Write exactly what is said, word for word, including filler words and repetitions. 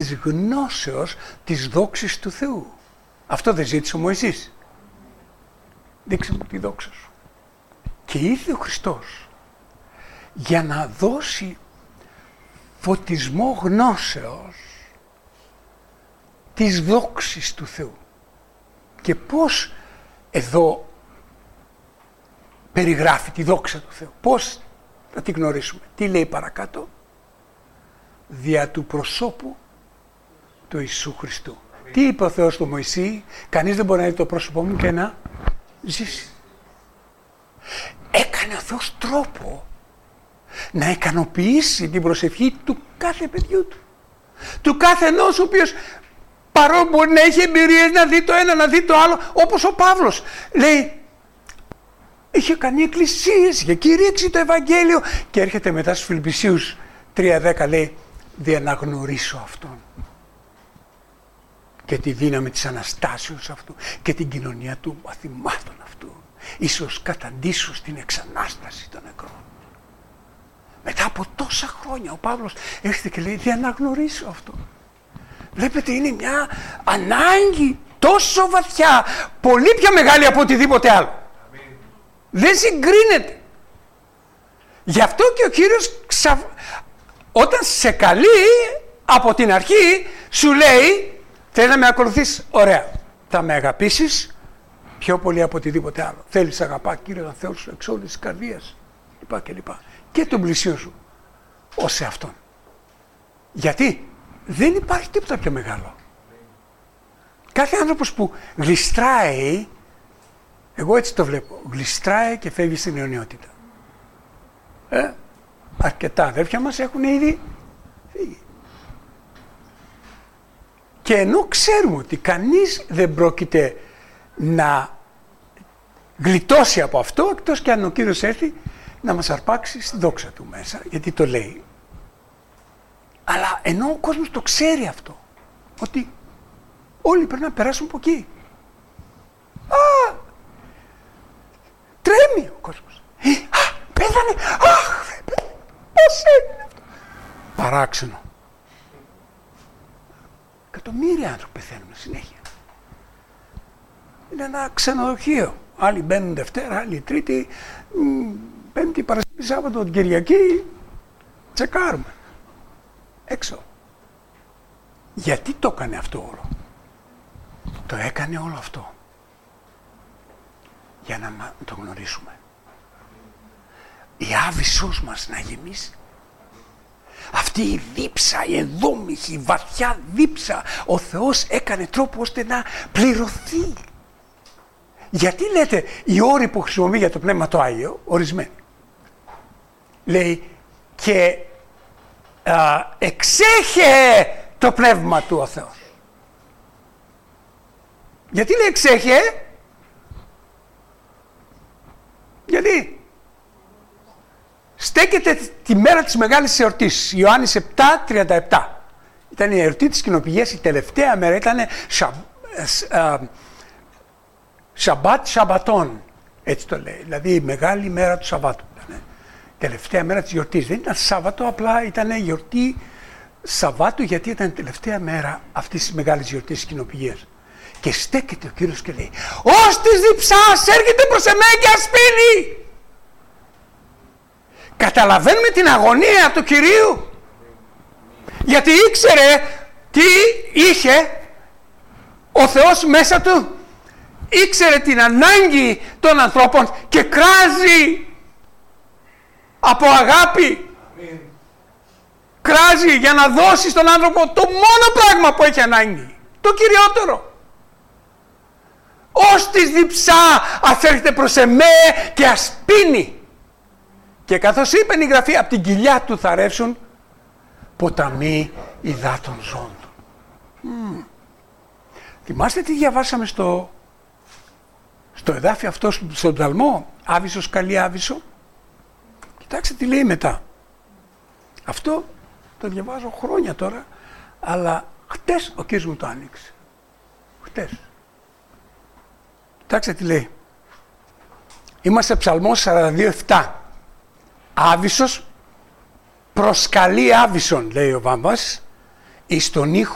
της γνώσεως της δόξης του Θεού. Αυτό δεν ζήτησε ο Μωυσής. Δείξε μου τη δόξα σου. Και ήρθε ο Χριστός για να δώσει φωτισμό γνώσεως της δόξης του Θεού. Και πώς εδώ περιγράφει τη δόξα του Θεού. Πώς θα τη γνωρίσουμε. Τι λέει παρακάτω. Δια του προσώπου του Ιησού Χριστού. Τι είπε ο Θεός του Μωυσή. Κανείς δεν μπορεί να δει το πρόσωπό μου και να ζήσει. Έκανε ο Θεός τρόπο να ικανοποιήσει την προσευχή του κάθε παιδιού του. Του κάθε ενός ο οποίος παρόλο μπορεί να έχει εμπειρίες να δει το ένα, να δει το άλλο, όπως ο Παύλος λέει, είχε κάνει εκκλησίες, είχε κηρύξει το Ευαγγέλιο και έρχεται μετά στους Φιλιππισίους τρία δέκα λέει, δια να γνωρίσω Αυτόν και τη δύναμη της Αναστάσεως Αυτού και την κοινωνία του μαθημάτων Αυτού, ίσως καταντήσω στην εξανάσταση των νεκρών. Μετά από τόσα χρόνια ο Παύλος έρχεται και λέει, δια να γνωρίσω αυτό. Βλέπετε, είναι μια ανάγκη τόσο βαθιά, πολύ πιο μεγάλη από οτιδήποτε άλλο. Αμήν. Δεν συγκρίνεται. Γι' αυτό και ο Κύριος ξα... όταν σε καλεί από την αρχή σου λέει, θέλει να με ακολουθείς, ωραία, θα με αγαπήσεις πιο πολύ από οτιδήποτε άλλο. Θέλεις αγαπά Κύριε τον Θεό σου εξ όλης της καρδίας, λοιπά και λοιπά. Και τον πλησίο σου ως σε Αυτόν. Γιατί δεν υπάρχει τίποτα πιο μεγάλο. Κάθε άνθρωπος που γλιστράει, εγώ έτσι το βλέπω, γλιστράει και φεύγει στην αιωνιότητα. Ε, αρκετά αδέρφια μας έχουν ήδη φύγει. Και ενώ ξέρουμε ότι κανείς δεν πρόκειται να γλιτώσει από αυτό, εκτός και αν ο Κύριος έρθει να μας αρπάξει στη δόξα του μέσα, γιατί το λέει. Αλλά ενώ ο κόσμος το ξέρει αυτό, ότι όλοι πρέπει να περάσουν από εκεί. Α, τρέμει ο κόσμος. Ε, α, πέθανε, αχ, πέθανε, πώς έγινε αυτό. Παράξενο. Εκατομμύρια άνθρωποι πεθαίνουν συνέχεια. Είναι ένα ξενοδοχείο. Άλλοι μπαίνουν Δευτέρα, άλλοι Τρίτη, Πέμπτη, Παρασκευή, Σάββατο, την Κυριακή. Τσεκάρουμε. Έξω. Γιατί το έκανε αυτό όλο. Το έκανε όλο αυτό για να το γνωρίσουμε. Η άβυσσός μας να γεμίσει. Αυτή η δίψα, η ενδόμηχη, η βαθιά δίψα, ο Θεός έκανε τρόπο ώστε να πληρωθεί. Γιατί λέτε οι όροι που χρησιμοποιεί για το Πνεύμα το Άγιο, ορισμένοι. Λέει και α, εξέχε το Πνεύμα του ο Θεός. Γιατί λέει εξέχε? Γιατί στέκεται τη μέρα της μεγάλης εορτής, Ιωάννης επτά τριάντα επτά. Ήταν η εορτή της κοινοπηγίας, η τελευταία μέρα ήταν σα, α, Σαμπάτ Σαμπατών, έτσι το λέει, δηλαδή η μεγάλη μέρα του Σαββάτου. Ήταν τελευταία μέρα της γιορτής, δεν ήταν Σάββατο, απλά ήταν γιορτή Σαββάτου, γιατί ήταν η τελευταία μέρα αυτής της μεγάλης γιορτής της κοινοπηγίας. Και στέκεται ο Κύριος και λέει, ως της διψάς έρχεται προς εμέ και ασπίνει. Καταλαβαίνουμε την αγωνία του Κυρίου. Γιατί ήξερε τι είχε ο Θεός μέσα του. Ήξερε την ανάγκη των ανθρώπων και κράζει από αγάπη. Αμήν. Κράζει για να δώσει στον άνθρωπο το μόνο πράγμα που έχει ανάγκη. Το κυριότερο. Ως της διψά αφέρχεται προς εμέ και ασπίνει. Και καθώς είπε η Γραφή, από την κοιλιά του θα ρεύσουν ποταμοί υδάτων ζώντων. Mm. Θυμάστε τι διαβάσαμε στο, στο εδάφιο αυτό, στον Ψαλμό, Άβυσσος καλεί Άβυσσο. Κοιτάξτε τι λέει μετά. Αυτό το διαβάζω χρόνια τώρα, αλλά χτες ο κύριος μου το άνοιξε. Χτες. Κοιτάξτε τι λέει. Είμαστε Ψαλμός σαράντα δύο επτά. Άβυσσος προσκαλεί Άβυσσον, λέει ο Βάμβας, εις τον ήχο